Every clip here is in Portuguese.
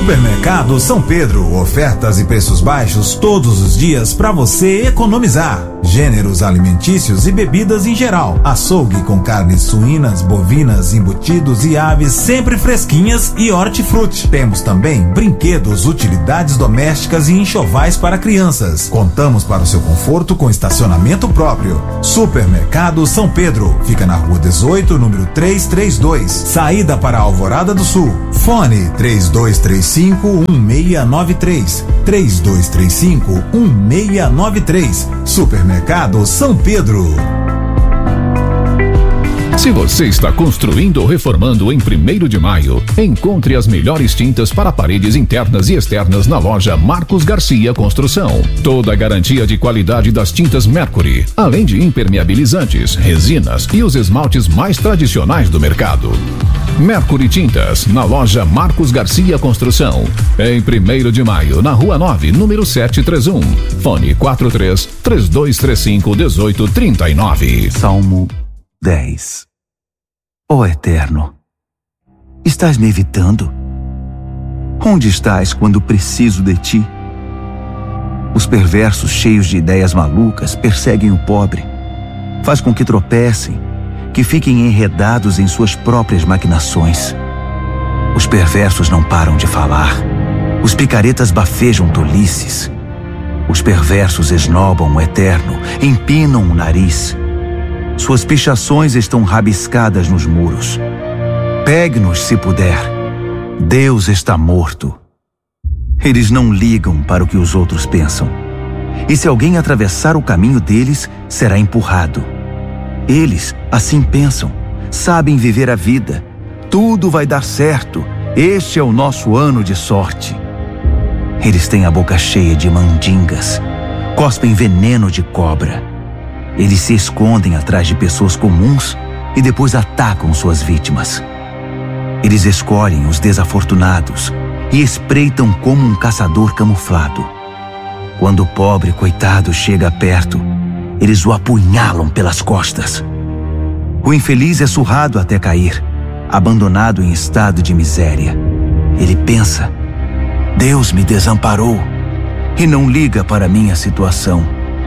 Supermercado São Pedro, ofertas e preços baixos todos os dias para você economizar. Gêneros alimentícios e bebidas em geral. Açougue com carnes suínas, bovinas, embutidos e aves sempre fresquinhas e hortifruti. Temos também brinquedos, utilidades domésticas e enxovais para crianças. Contamos para o seu conforto com estacionamento próprio. Supermercado São Pedro, fica na Rua 18, número 332, saída para a Alvorada do Sul. Fone 3235-1693, 3235-1693. Supermercado São Pedro. Se você está construindo ou reformando em 1º de Maio, encontre as melhores tintas para paredes internas e externas na loja Marcos Garcia Construção. Toda a garantia de qualidade das tintas Mercury, além de impermeabilizantes, resinas e os esmaltes mais tradicionais do mercado. Mercury Tintas, na loja Marcos Garcia Construção. Em 1º de Maio, na Rua 9, número 731. Fone 43-3235-1839. Salmo 10. Ó Eterno, estás me evitando? Onde estás quando preciso de ti? Os perversos, cheios de ideias malucas, perseguem o pobre. Faz com que tropecem, que fiquem enredados em suas próprias maquinações. Os perversos não param de falar. Os picaretas bafejam tolices. Os perversos esnobam o Eterno, empinam o nariz. Suas pichações estão rabiscadas nos muros. Pegue-nos se puder. Deus está morto. Eles não ligam para o que os outros pensam. E se alguém atravessar o caminho deles, será empurrado. Eles assim pensam, sabem viver a vida. Tudo vai dar certo. Este é o nosso ano de sorte. Eles têm a boca cheia de mandingas, cospem veneno de cobra. Eles se escondem atrás de pessoas comuns e depois atacam suas vítimas. Eles escolhem os desafortunados e espreitam como um caçador camuflado. Quando o pobre coitado chega perto, eles o apunhalam pelas costas. O infeliz é surrado até cair, abandonado em estado de miséria. Ele pensa: Deus me desamparou, e não liga para minha situação.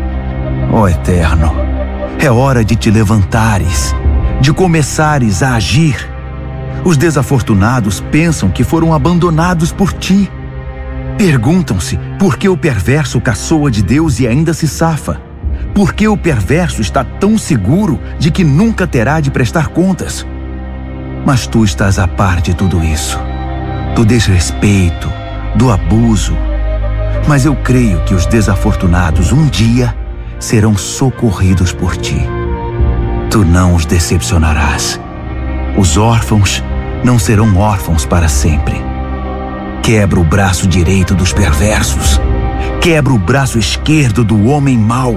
Ó Eterno, é hora de te levantares, de começares a agir. Os desafortunados pensam que foram abandonados por ti. Perguntam-se por que o perverso caçoa de Deus e ainda se safa. Por que o perverso está tão seguro de que nunca terá de prestar contas? Mas tu estás a par de tudo isso, do desrespeito, do abuso. Mas eu creio que os desafortunados um dia serão socorridos por ti. Tu não os decepcionarás. Os órfãos não serão órfãos para sempre. Quebra o braço direito dos perversos. Quebra o braço esquerdo do homem mau.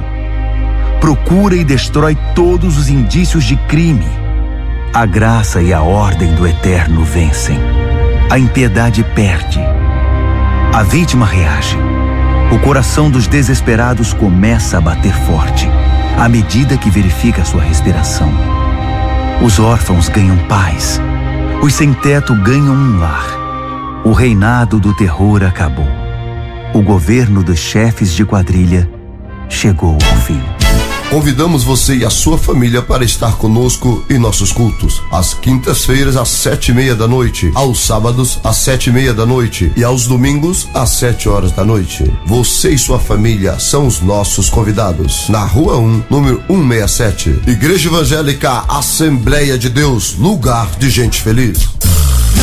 Procura e destrói todos os indícios de crime. A graça e a ordem do Eterno vencem. A impiedade perde. A vítima reage. O coração dos desesperados começa a bater forte, à medida que verifica sua respiração. Os órfãos ganham paz. Os sem-teto ganham um lar. O reinado do terror acabou. O governo dos chefes de quadrilha chegou ao fim. Convidamos você e a sua família para estar conosco em nossos cultos. Às quintas-feiras, às 7:30 da noite. Aos sábados, às 7:30 da noite. E aos domingos, às 7 horas da noite. Você e sua família são os nossos convidados. Na Rua 1, número 167. Igreja Evangélica Assembleia de Deus, lugar de gente feliz.